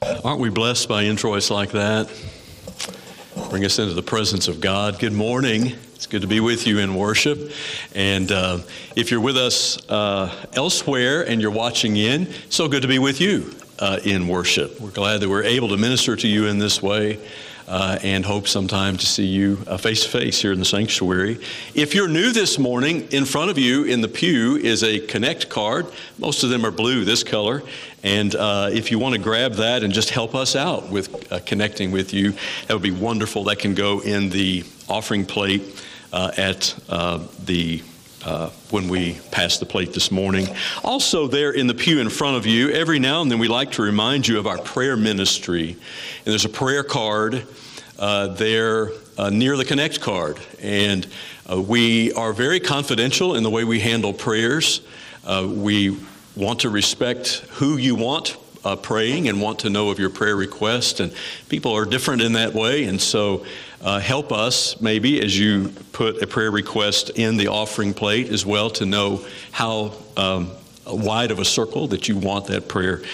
Aren't we blessed by introits like that? Bring us into the presence of God. Good morning. It's good to be with you in worship. And if you're with us elsewhere and you're watching in, so good to be with you in worship. We're glad that we're able to minister to you in this way and hope sometime to see you face to face here in the sanctuary. If you're new this morning, in front of you in the pew is a Connect card. Most of them are blue, this color. And if you want to grab that and just help us out with connecting with you, that would be wonderful. That can go in the offering plate when we pass the plate this morning. Also there in the pew in front of you, every now and then we like to remind you of our prayer ministry. And there's a prayer card there near the Connect card. And we are very confidential in the way we handle prayers. We want to respect who you want praying and want to know of your prayer request. And people are different in that way. And so help us maybe as you put a prayer request in the offering plate as well to know how wide of a circle that you want that prayer